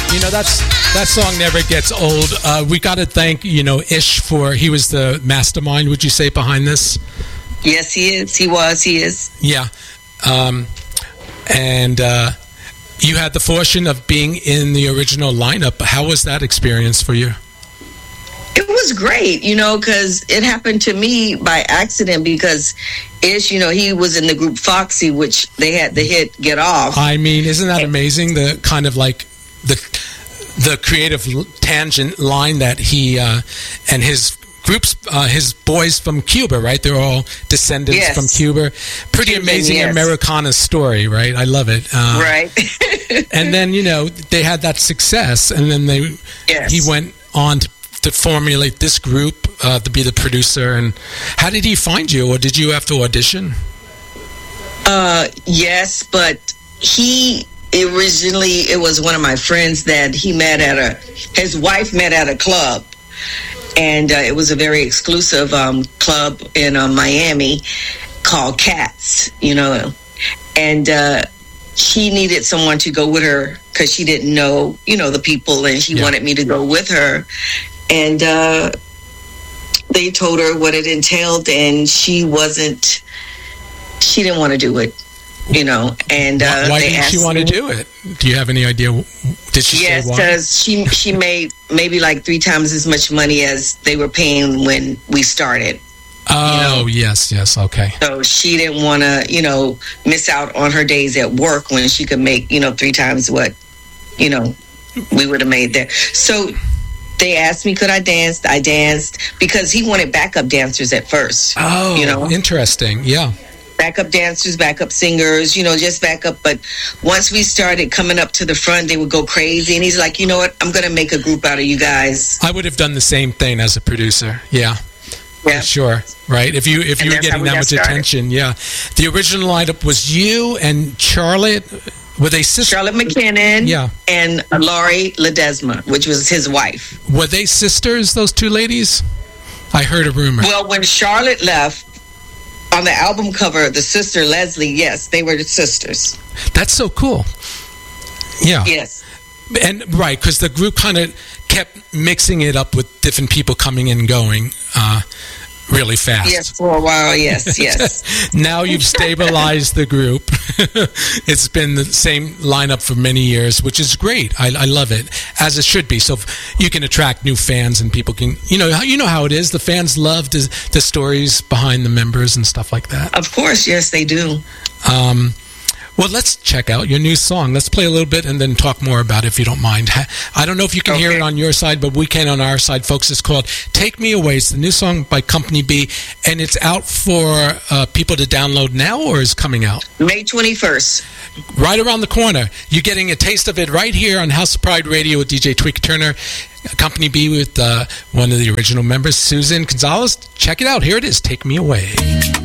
You know, that song never gets old. We got to thank, Ish he was the mastermind, would you say, behind this? Yes, he is. He is. Yeah. And you had the fortune of being in the original lineup. How was that experience for you? It was great, because it happened to me by accident because Ish, he was in the group Foxy, which they had the hit Get Off. I mean, isn't that amazing? The kind of like the creative tangent line that he and his groups, his boys from Cuba, right? They're all descendants from Cuba. Pretty Cuban, amazing Americana story, right? I love it. Right. And then, they had that success, and then he went on to formulate this group, to be the producer. And how did he find you, or did you have to audition? Yes, but originally it was one of my friends that he met his wife met at a club, and it was a very exclusive club in Miami called Cats, and she needed someone to go with her because she didn't know, the people, and she wanted me to go with her. And they told her what it entailed, and she didn't want to do it, And why didn't she want to do it? Do you have any idea? Did she say why? Yes, because she made maybe like 3 times as much money as they were paying when we started. Oh, yes, okay. So she didn't want to, miss out on her days at work when she could make, 3 times what, we would have made there. So they asked me, could I dance? I danced because he wanted backup dancers at first. Oh, interesting. Yeah. Backup dancers, backup singers, just backup. But once we started coming up to the front, they would go crazy. And he's like, you know what? I'm going to make a group out of you guys. I would have done the same thing as a producer. Yeah. Yeah. Sure. Right. If you were getting that much attention. Yeah. The original lineup was you and Charlotte. Were they sisters? Charlotte McKinnon and Laurie Ledesma, which was his wife. Were they sisters, those 2 ladies? I heard a rumor. Well, when Charlotte left, on the album cover, the sister Leslie, yes, they were the sisters. That's so cool. Yeah. Yes. And right, because the group kind of kept mixing it up with different people coming and going really fast. Yes, for a while, yes. Now you've stabilized the group. It's been the same lineup for many years, which is great. I love it, as it should be. So you can attract new fans, and people can, you know how it is. The fans love the stories behind the members and stuff like that. Of course, yes, they do. Well, let's check out your new song. Let's play a little bit and then talk more about it, if you don't mind. I don't know if you can hear it on your side, but we can on our side, folks. It's called Take Me Away. It's the new song by Company B, and it's out for people to download now, or is coming out? May 21st. Right around the corner. You're getting a taste of it right here on House of Pride Radio with DJ Tweeka Turner. Company B with one of the original members, Susan Gonzalez. Check it out. Here it is, Take Me Away.